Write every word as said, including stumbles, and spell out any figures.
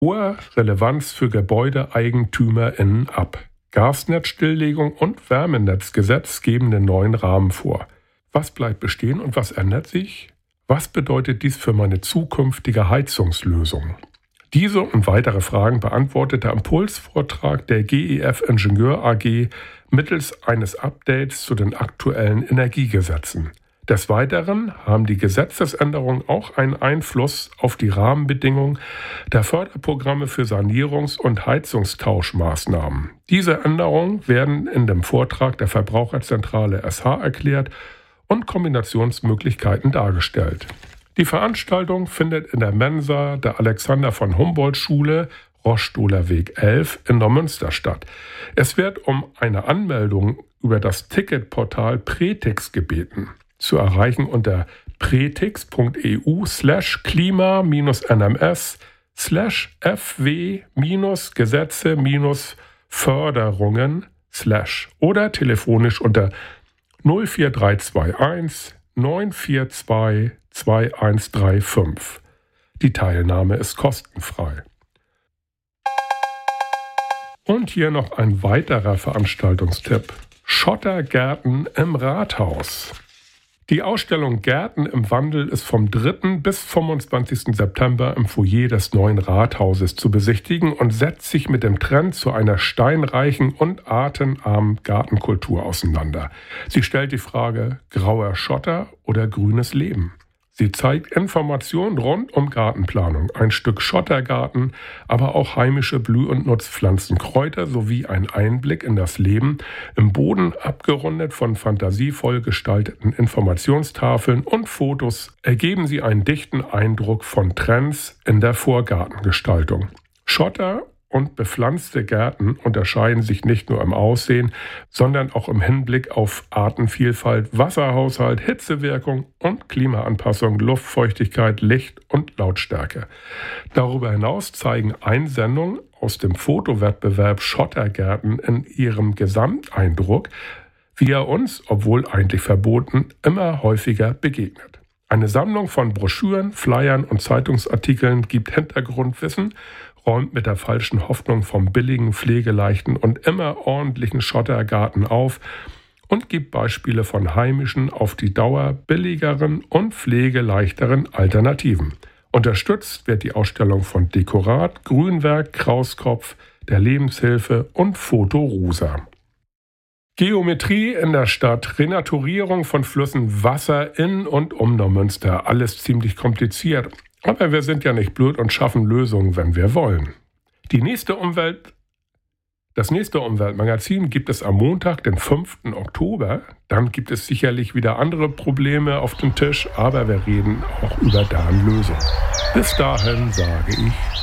hoher Relevanz für GebäudeeigentümerInnen ab. Gasnetzstilllegung und Wärmenetzgesetz geben den neuen Rahmen vor. Was bleibt bestehen und was ändert sich? Was bedeutet dies für meine zukünftige Heizungslösung? Diese und weitere Fragen beantwortet der Impulsvortrag der G E F Ingenieur A G mittels eines Updates zu den aktuellen Energiegesetzen. Des Weiteren haben die Gesetzesänderungen auch einen Einfluss auf die Rahmenbedingungen der Förderprogramme für Sanierungs- und Heizungstauschmaßnahmen. Diese Änderungen werden in dem Vortrag der Verbraucherzentrale S H erklärt und Kombinationsmöglichkeiten dargestellt. Die Veranstaltung findet in der Mensa der Alexander von Humboldt Schule Rostohler Weg elf in Neumünster statt. Es wird um eine Anmeldung über das Ticketportal Pretix gebeten. Zu erreichen unter pretix.eu slash klima minus nms slash fw minus Gesetze minus Förderungen slash oder telefonisch unter null vier drei zwei eins neun vier zwei zwei eins drei fünf. Die Teilnahme ist kostenfrei. Und hier noch ein weiterer Veranstaltungstipp. Schottergärten im Rathaus. Die Ausstellung Gärten im Wandel ist vom dritten bis fünfundzwanzigsten September im Foyer des neuen Rathauses zu besichtigen und setzt sich mit dem Trend zu einer steinreichen und artenarmen Gartenkultur auseinander. Sie stellt die Frage, grauer Schotter oder grünes Leben? Sie zeigt Informationen rund um Gartenplanung, ein Stück Schottergarten, aber auch heimische Blüh- und Nutzpflanzen, Kräuter sowie ein Einblick in das Leben im Boden, abgerundet von fantasievoll gestalteten Informationstafeln und Fotos, ergeben sie einen dichten Eindruck von Trends in der Vorgartengestaltung. Schotter und bepflanzte Gärten unterscheiden sich nicht nur im Aussehen, sondern auch im Hinblick auf Artenvielfalt, Wasserhaushalt, Hitzewirkung und Klimaanpassung, Luftfeuchtigkeit, Licht und Lautstärke. Darüber hinaus zeigen Einsendungen aus dem Fotowettbewerb Schottergärten in ihrem Gesamteindruck, wie er uns, obwohl eigentlich verboten, immer häufiger begegnet. Eine Sammlung von Broschüren, Flyern und Zeitungsartikeln gibt Hintergrundwissen, räumt mit der falschen Hoffnung vom billigen, pflegeleichten und immer ordentlichen Schottergarten auf und gibt Beispiele von heimischen, auf die Dauer billigeren und pflegeleichteren Alternativen. Unterstützt wird die Ausstellung von Dekorat, Grünwerk, Krauskopf, der Lebenshilfe und Foto Rosa. Geometrie in der Stadt, Renaturierung von Flüssen, Wasser in und um Neumünster, alles ziemlich kompliziert. Aber wir sind ja nicht blöd und schaffen Lösungen, wenn wir wollen. Die nächste Umwelt, das nächste Umweltmagazin gibt es am Montag, den fünften Oktober. Dann gibt es sicherlich wieder andere Probleme auf dem Tisch, aber wir reden auch über deren Lösung. Bis dahin sage ich